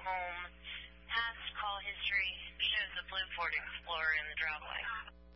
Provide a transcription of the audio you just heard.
home. Past call history shows the blue Ford Explorer in the driveway.